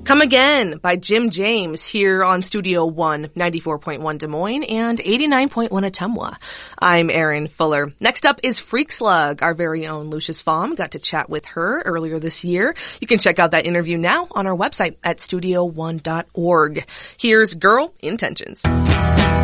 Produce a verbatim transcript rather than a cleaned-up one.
Come Again by Jim James here on Studio One, ninety-four point one Des Moines and eighty-nine point one Ottumwa. I'm Erin Fuller. Next up is Freak Slug. Our very own Lucius Fahm got to chat with her earlier this year. You can check out that interview now on our website at studio one dot org. Here's Girl Intentions.